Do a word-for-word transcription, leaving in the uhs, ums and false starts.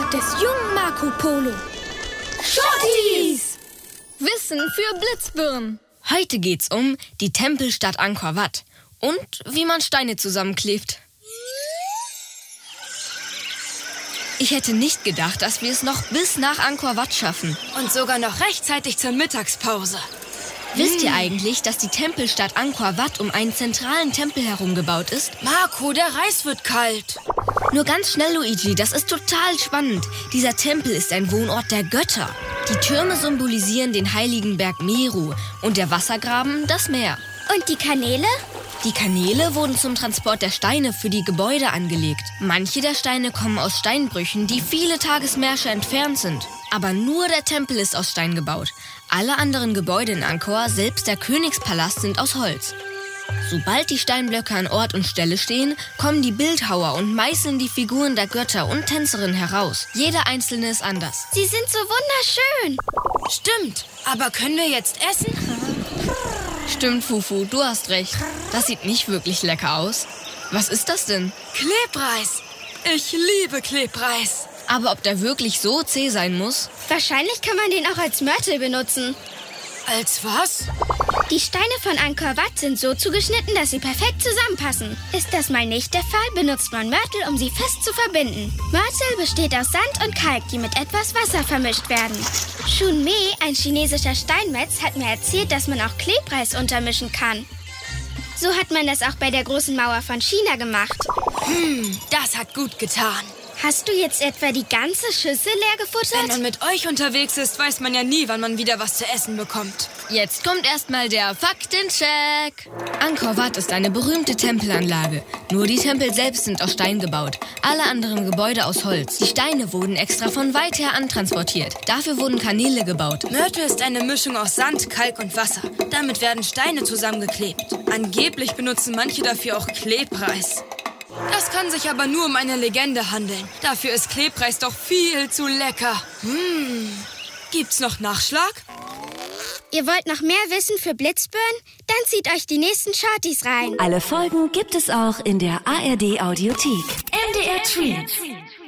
Abenteuer des jungen Marco Polo. Shorties! Wissen für Blitzbirnen. Heute geht's um die Tempelstadt Angkor Wat und wie man Steine zusammenklebt. Ich hätte nicht gedacht, dass wir es noch bis nach Angkor Wat schaffen. Und sogar noch rechtzeitig zur Mittagspause. Wisst ihr eigentlich, dass die Tempelstadt Angkor Wat um einen zentralen Tempel herum gebaut ist? Marco, der Reis wird kalt. Nur ganz schnell, Luigi, das ist total spannend. Dieser Tempel ist ein Wohnort der Götter. Die Türme symbolisieren den heiligen Berg Meru und der Wassergraben das Meer. Und die Kanäle? Die Kanäle wurden zum Transport der Steine für die Gebäude angelegt. Manche der Steine kommen aus Steinbrüchen, die viele Tagesmärsche entfernt sind. Aber nur der Tempel ist aus Stein gebaut. Alle anderen Gebäude in Angkor, selbst der Königspalast, sind aus Holz. Sobald die Steinblöcke an Ort und Stelle stehen, kommen die Bildhauer und meißeln die Figuren der Götter und Tänzerinnen heraus. Jeder einzelne ist anders. Sie sind so wunderschön. Stimmt, aber können wir jetzt essen? Stimmt, Fufu, du hast recht. Das sieht nicht wirklich lecker aus. Was ist das denn? Klebreis. Ich liebe Klebreis. Aber ob der wirklich so zäh sein muss? Wahrscheinlich kann man den auch als Mörtel benutzen. Als was? Die Steine von Angkor Wat sind so zugeschnitten, dass sie perfekt zusammenpassen. Ist das mal nicht der Fall, benutzt man Mörtel, um sie fest zu verbinden. Mörtel besteht aus Sand und Kalk, die mit etwas Wasser vermischt werden. Shun Me, ein chinesischer Steinmetz, hat mir erzählt, dass man auch Klebreis untermischen kann. So hat man das auch bei der großen Mauer von China gemacht. Hm, das hat gut getan. Hast du jetzt etwa die ganze Schüssel leer gefuttert? Wenn man mit euch unterwegs ist, weiß man ja nie, wann man wieder was zu essen bekommt. Jetzt kommt erstmal der Faktencheck. Angkor Wat ist eine berühmte Tempelanlage. Nur die Tempel selbst sind aus Stein gebaut. Alle anderen Gebäude aus Holz. Die Steine wurden extra von weit her antransportiert. Dafür wurden Kanäle gebaut. Mörtel ist eine Mischung aus Sand, Kalk und Wasser. Damit werden Steine zusammengeklebt. Angeblich benutzen manche dafür auch Klebreis. Das kann sich aber nur um eine Legende handeln. Dafür ist Klebreis doch viel zu lecker. Hm. Gibt's noch Nachschlag? Ihr wollt noch mehr Wissen für Blitzbirnen? Dann zieht euch die nächsten Shorties rein. Alle Folgen gibt es auch in der A R D Audiothek. M D R Twins.